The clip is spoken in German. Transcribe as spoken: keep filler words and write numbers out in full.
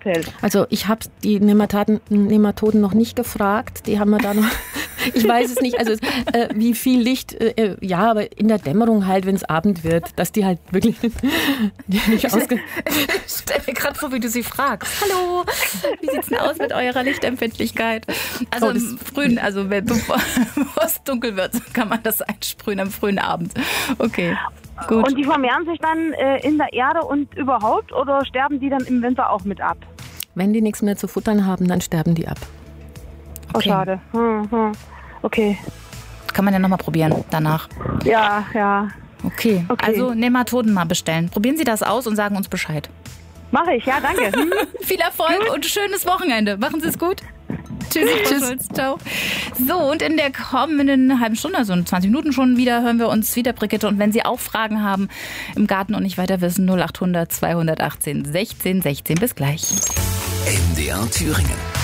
abhält. Also ich habe die Nematoden, Nematoden noch nicht gefragt. Die haben wir da noch. Ich weiß es nicht. Also äh, wie viel Licht, äh, ja, aber in der Dämmerung halt, wenn es Abend wird, dass die halt wirklich nicht ausge... Ich stelle mir gerade vor, wie du sie fragst. Hallo, wie sieht's denn aus mit eurer Lichtempfindlichkeit? Also Oh, im frühen, also wenn- bevor es dunkel wird, kann man das einsprühen am frühen Abend. Okay, gut. Und die vermehren sich dann äh, in der Erde und überhaupt oder sterben die dann im Winter auch mit ab? Wenn die nichts mehr zu futtern haben, dann sterben die ab. Oh, Okay. schade. Hm, hm. Okay. Kann man ja nochmal probieren danach. Ja, ja. Okay. Okay. Also Nematoden mal bestellen. Probieren Sie das aus und sagen uns Bescheid. Mache ich, ja, danke. Hm. Viel Erfolg und schönes Wochenende. Machen Sie es gut. Tschüss, Frau Schulz. Ciao. So, und in der kommenden halben Stunde, also in zwanzig Minuten schon wieder, hören wir uns wieder, Brigitte. Und wenn Sie auch Fragen haben im Garten und nicht weiter wissen, null acht hundert zweihundertachtzehn sechzehn sechzehn. Bis gleich. M D R Thüringen.